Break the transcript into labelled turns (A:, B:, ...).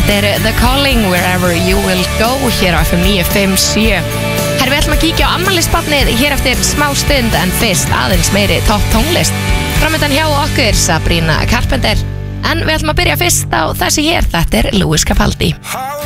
A: Þetta The Calling, Wherever You Will Go hér á FM 957. Herri, við ætlum að kíkja á afmælisbarnið hér eftir smá stund, en fyrst aðeins meiri topp tónlist. Framöndan hjá okkur Sabrina Carpenter, en við ætlum að byrja fyrst á þessi hér. Þetta Louis Capaldi.